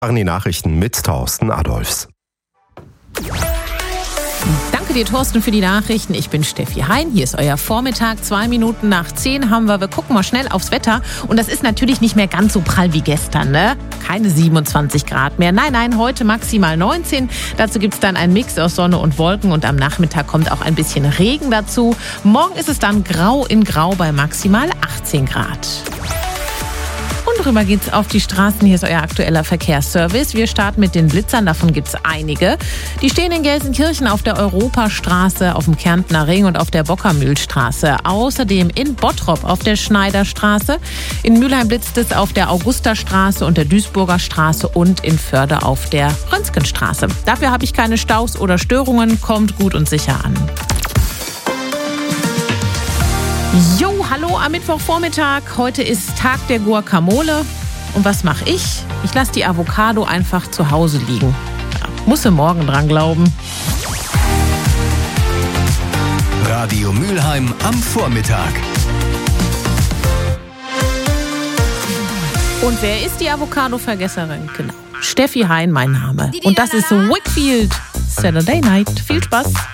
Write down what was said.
Waren die Nachrichten mit Thorsten Adolfs. Danke dir, Thorsten, für die Nachrichten. Ich bin Steffi Hein. Hier ist euer Vormittag. 2 Minuten nach 10 haben wir. Wir gucken mal schnell aufs Wetter. Und das ist natürlich nicht mehr ganz so prall wie gestern, ne? Keine 27 Grad mehr. Nein, heute maximal 19. Dazu gibt es dann einen Mix aus Sonne und Wolken. Und am Nachmittag kommt auch ein bisschen Regen dazu. Morgen ist es dann grau in grau bei maximal 18 Grad. Und rüber geht's auf die Straßen. Hier ist euer aktueller Verkehrsservice. Wir starten mit den Blitzern, davon gibt's einige. Die stehen in Gelsenkirchen auf der Europastraße, auf dem Kärntner Ring und auf der Bockermühlstraße. Außerdem in Bottrop auf der Schneiderstraße. In Mülheim blitzt es auf der Augusterstraße und der Duisburger Straße und in Förde auf der Röntgenstraße. Dafür habe ich keine Staus oder Störungen. Kommt gut und sicher an. Jo, hallo am Mittwochvormittag. Heute ist Tag der Guacamole. Und was mache ich? Ich lasse die Avocado einfach zu Hause liegen. Ja, muss ich morgen dran glauben. Radio Mülheim am Vormittag. Und wer ist die Avocado-Vergesserin? Genau, Steffi Hein, mein Name. Und das ist Wakefield Saturday Night. Viel Spaß.